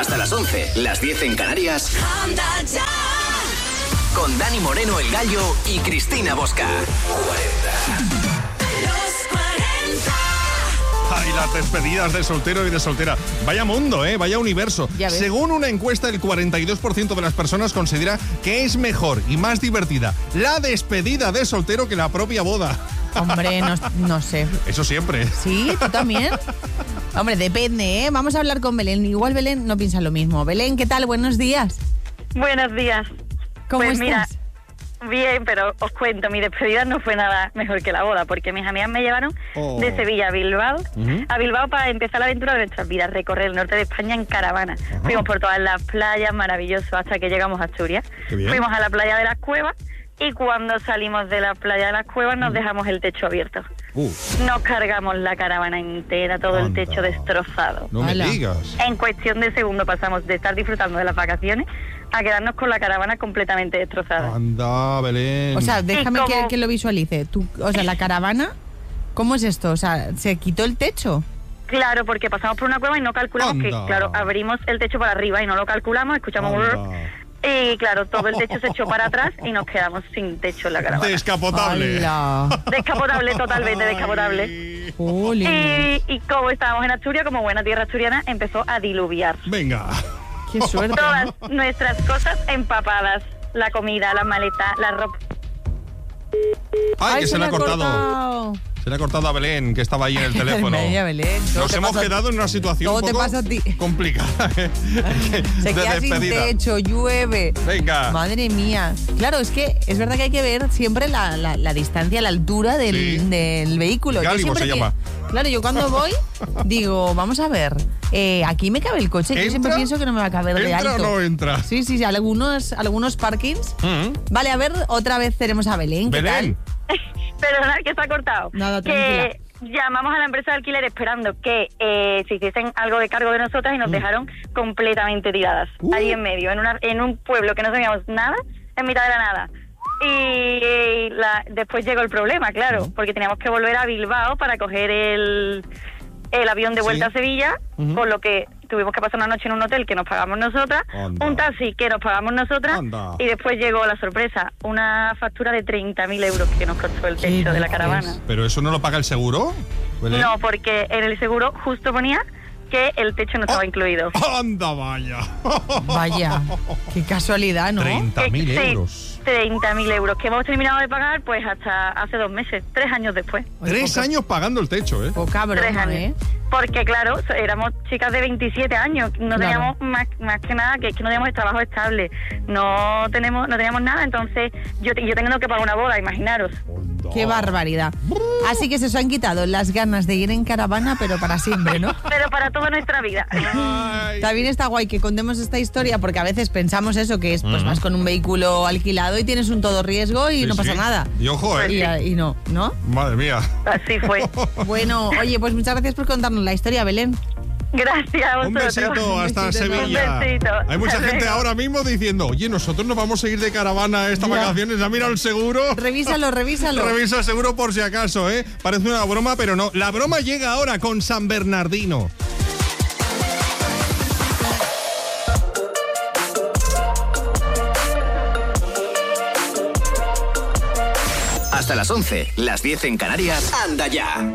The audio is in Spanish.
Hasta las 11, las 10 en Canarias. Anda ya. Con Dani Moreno, el Gallo, y Cristina Bosca. 40. Ay, las despedidas de soltero y de soltera. Vaya mundo, vaya universo. Según una encuesta, el 42% de las personas considera que es mejor y más divertida la despedida de soltero que la propia boda. Hombre, no sé. Eso siempre. ¿Sí? ¿Tú también? Hombre, depende, ¿eh? Vamos a hablar con Belén. Igual Belén no piensa lo mismo. Belén, ¿qué tal? Buenos días. Buenos días. ¿Cómo estás? Mira, bien, pero os cuento, mi despedida no fue nada mejor que la boda, porque mis amigas me llevaron de Sevilla a Bilbao, a Bilbao para empezar la aventura de nuestras vidas, recorrer el norte de España en caravana. Fuimos por todas las playas, maravilloso, hasta que llegamos a Asturias. Fuimos a la playa de las Cuevas y cuando salimos de la playa de las Cuevas nos dejamos el techo abierto. Nos cargamos la caravana entera, todo el techo destrozado. No me digas. En cuestión de segundos pasamos de estar disfrutando de las vacaciones a quedarnos con la caravana completamente destrozada. Anda, Belén. O sea, déjame que lo visualice. O sea, la caravana, ¿cómo es esto? O sea, ¿se quitó el techo? Claro, porque pasamos por una cueva y no calculamos que, claro, abrimos el techo para arriba y no lo calculamos, escuchamos... Y claro, todo el techo se echó para atrás y nos quedamos sin techo en la caravana. Descapotable. Descapotable, totalmente descapotable. Y como estábamos en Asturias, como buena tierra asturiana, empezó a diluviar. Venga. Qué suerte. Todas nuestras cosas empapadas. La comida, la maleta, la ropa. Ay, que se le ha cortado. Se le ha cortado a Belén, que estaba ahí en el teléfono. Belén, nos hemos quedado en una situación un poco complicada. Se queda sin techo, llueve. Venga. Madre mía. Claro, es que es verdad que hay que ver siempre la distancia, la altura del vehículo. Gálimo se llama. Claro, yo cuando voy digo, vamos a ver, aquí me cabe el coche. Yo siempre pienso que no me va a caber de alto. ¿Entra o no entra? Sí, algunos parkings. Vale, a ver, otra vez tenemos a Belén. ¿Qué tal? Perdona, que está cortado. Nada, tranquila. Que llamamos a la empresa de alquiler esperando que se hiciesen algo de cargo de nosotras y nos dejaron completamente tiradas. Ahí en medio, en un pueblo que no sabíamos nada, en mitad de la nada. Y después llegó el problema, claro, porque teníamos que volver a Bilbao para coger el avión de vuelta a Sevilla, con lo que tuvimos que pasar una noche en un hotel que nos pagamos nosotras, un taxi que nos pagamos nosotras, y después llegó la sorpresa, una factura de 30.000 euros que nos costó el techo de la caravana. ¿Pero eso no lo paga el seguro? No, porque en el seguro justo ponía que el techo no estaba incluido. ¡Anda, vaya! Vaya, qué casualidad, ¿no? 30.000 euros. 30.000 euros, que hemos terminado de pagar pues hasta hace 2 meses, 3 años después. 3 años pagando el techo, ¿eh? Poca broma, 3 años. Porque claro, éramos chicas de 27 años, no teníamos más que nada, que no teníamos trabajo estable, no teníamos nada, entonces yo teniendo que pagar una boda, imaginaros. Qué barbaridad. Así que se os han quitado las ganas de ir en caravana, pero para siempre, ¿no? Pero para toda nuestra vida. También está guay que contemos esta historia, porque a veces pensamos eso, que es, pues vas con un vehículo alquilado y tienes un todo riesgo y no pasa nada. Y ojo, Y no. Madre mía. Así fue. Bueno, oye, pues muchas gracias por contarnos la historia, Belén. Gracias a vosotros. Un besito hasta Sevilla. Un besito. Hay mucha gente ahora mismo diciendo, oye, nosotros nos vamos a ir de caravana estas vacaciones. ¿Ha mirado el seguro? Revísalo. Revisa el seguro por si acaso, ¿eh? Parece una broma, pero no. La broma llega ahora con San Bernardino. Hasta las 11, las 10 en Canarias. ¡Anda ya!